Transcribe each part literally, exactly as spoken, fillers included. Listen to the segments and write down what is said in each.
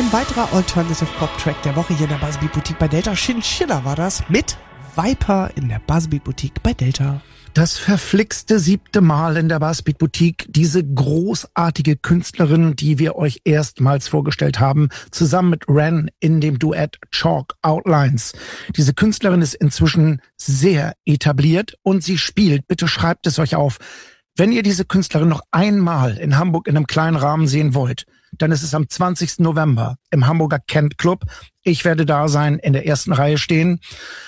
Ein weiterer Alternative Pop Track der Woche hier in der Buzzbeat Boutique bei Delta. Chinchilla war das mit Viper in der Buzzbeat Boutique bei Delta. Das verflixte siebte Mal in der Buzzbeat Boutique, diese großartige Künstlerin, die wir euch erstmals vorgestellt haben, zusammen mit Ren in dem Duett Chalk Outlines. Diese Künstlerin ist inzwischen sehr etabliert und sie spielt, bitte schreibt es euch auf, wenn ihr diese Künstlerin noch einmal in Hamburg in einem kleinen Rahmen sehen wollt, dann ist es am zwanzigsten November im Hamburger Kent Club. Ich werde da sein, in der ersten Reihe stehen.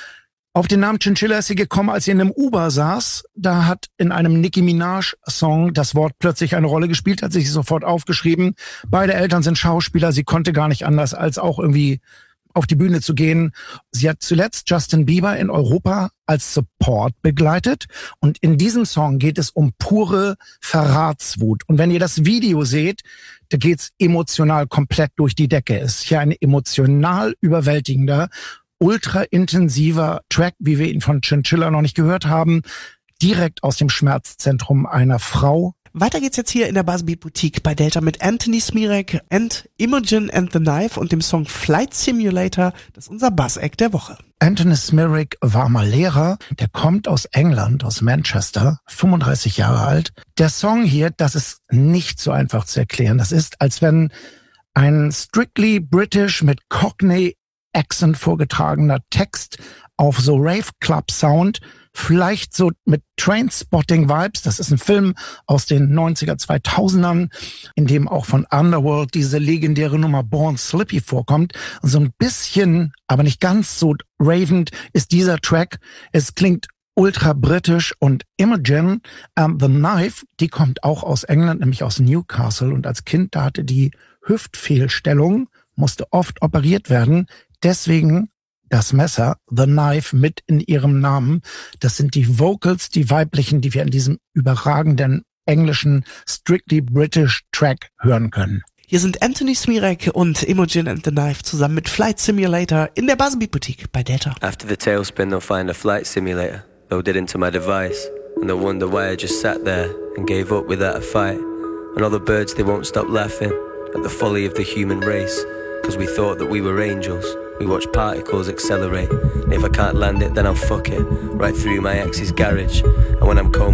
Auf den Namen Chinchilla ist sie gekommen, als sie in einem Uber saß. Da hat in einem Nicki Minaj-Song das Wort plötzlich eine Rolle gespielt, hat sich sofort aufgeschrieben. Beide Eltern sind Schauspieler, sie konnte gar nicht anders, als auch irgendwie auf die Bühne zu gehen. Sie hat zuletzt Justin Bieber in Europa als Support begleitet. Und in diesem Song geht es um pure Verratswut. Und wenn ihr das Video seht, da geht's emotional komplett durch die Decke. Es ist hier ein emotional überwältigender, ultra intensiver Track, wie wir ihn von Chinchilla noch nicht gehört haben, direkt aus dem Schmerzzentrum einer Frau. Weiter geht's jetzt hier in der Buzzbeat Boutique bei Delta mit Anthony Smirek and Imogen and the Knife und dem Song Flight Simulator. Das ist unser Buzz-Act der Woche. Anthony Smirek war mal Lehrer, der kommt aus England, aus Manchester, fünfunddreißig Jahre alt. Der Song hier, das ist nicht so einfach zu erklären. Das ist, als wenn ein strictly British mit Cockney Accent vorgetragener Text auf so Rave Club Sound, vielleicht so mit Trainspotting Vibes. Das ist ein Film aus den neunziger, zweitausendern, in dem auch von Underworld diese legendäre Nummer Born Slippy vorkommt. Und so ein bisschen, aber nicht ganz so ravend ist dieser Track. Es klingt ultra britisch und Imogen um, the Knife, die kommt auch aus England, nämlich aus Newcastle. Und als Kind, da hatte die Hüftfehlstellung, musste oft operiert werden. Deswegen das Messer, The Knife, mit in ihrem Namen. Das sind die Vocals, die weiblichen, die wir in diesem überragenden englischen Strictly British Track hören können. Hier sind Anthony Smirek und Imogen and the Knife zusammen mit Flight Simulator in der Buzzbeat Boutique bei Delta. After the tailspin, they'll find a flight simulator loaded into my device, and they'll wonder why I just sat there and gave up without a fight. And all the birds, they won't stop laughing at the folly of the human race, because we thought that we were angels. We watch particles accelerate, and if I can't land it, then I'll fuck it right through my ex's garage. And when I'm cold